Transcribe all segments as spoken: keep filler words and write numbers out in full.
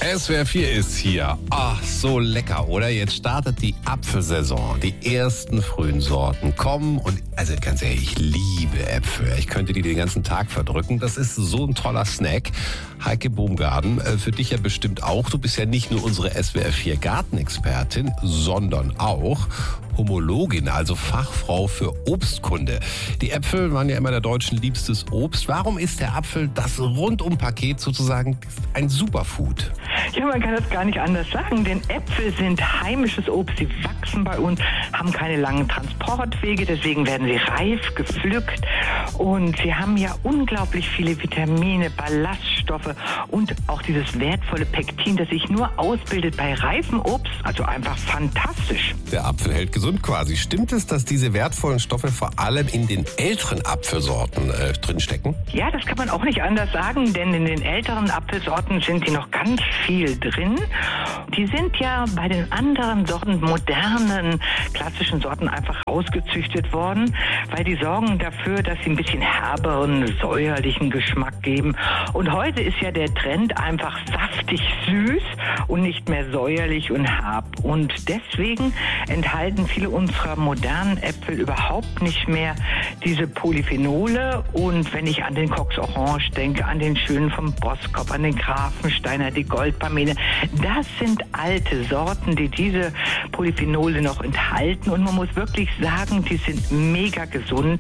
S W R vier ist hier. Ach, so lecker, oder? Jetzt startet die Apfelsaison. Die ersten frühen Sorten kommen und, also ganz ehrlich, ich liebe Äpfel. Ich könnte die den ganzen Tag verdrücken. Das ist so ein toller Snack. Heike Baumgarten, für dich ja bestimmt auch. Du bist ja nicht nur unsere S W R vier Gartenexpertin, sondern auch Homologin, also Fachfrau für Obstkunde. Die Äpfel waren ja immer der Deutschen liebstes Obst. Warum ist der Apfel das Rundumpaket sozusagen ein Superfood? Ja, man kann das gar nicht anders sagen, denn Äpfel sind heimisches Obst. Sie wachsen bei uns, haben keine langen Transportwege, deswegen werden sie reif gepflückt. Und sie haben ja unglaublich viele Vitamine, Ballaststoffe und auch dieses wertvolle Pektin, das sich nur ausbildet bei reifem Obst. Also einfach fantastisch. Der Apfel hält gesund quasi. Stimmt es, dass diese wertvollen Stoffe vor allem in den älteren Apfelsorten äh, drinstecken? Ja, das kann man auch nicht anders sagen, denn in den älteren Apfelsorten sind die noch ganz viel drin. Die sind ja bei den anderen Sorten, modernen, klassischen Sorten einfach ausgezüchtet worden, weil die sorgen dafür, dass sie ein bisschen herberen, säuerlichen Geschmack geben. Und heute ist ja der Trend einfach saftig süß und nicht mehr säuerlich und herb. Und deswegen enthalten viele unserer modernen Äpfel überhaupt nicht mehr diese Polyphenole. Und wenn ich an den Cox Orange denke, an den schönen vom Boskop, an den Grafensteiner, die Goldpamene, das sind alte Sorten, die diese Polyphenole noch enthalten. Und man muss wirklich sagen, die sind mega gesund.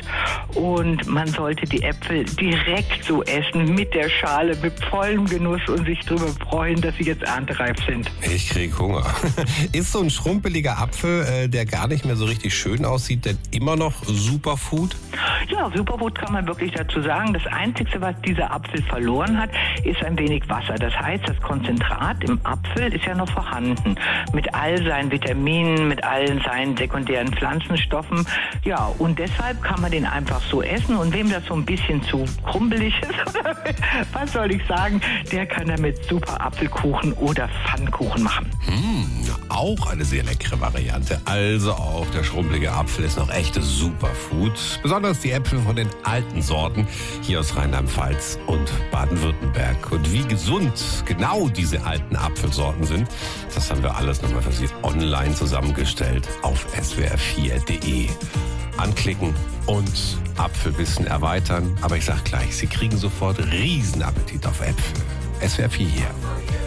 Und man sollte die Äpfel direkt so essen, mit der Schale, mit vollem Genuss und sich darüber freuen, dass sie jetzt erntereif sind. Ich krieg Hunger. Ist so ein schrumpeliger Apfel, äh, der gar nicht mehr so richtig schön aussieht, denn immer noch Superfood? Ja, Superfood kann man wirklich dazu sagen. Das Einzige, was dieser Apfel verloren hat, ist ein wenig Wasser. Das heißt, das Konzentrat im Apfel ist ja noch vorhanden. Mit all seinen Vitaminen, mit allen seinen sekundären Pflanzenstoffen. Ja, und deshalb kann man den einfach so essen. Und wem das so ein bisschen zu krumpelig ist, was soll ich sagen, der kann damit super Apfelkuchen oder Pfannkuchen machen. Mmh, auch eine sehr leckere Variante. Also auch der schrumpelige Apfel ist noch echtes Superfood. Besonders die Äpfel von den alten Sorten hier aus Rheinland-Pfalz und Baden-Württemberg. Und wie gesund genau diese alten Apfelsorten sind, das haben wir alles nochmal für Sie online zusammengestellt auf s w r vier punkt de. Anklicken und Apfelwissen erweitern. Aber ich sag gleich, Sie kriegen sofort Riesenappetit auf Äpfel. S W R vier hier.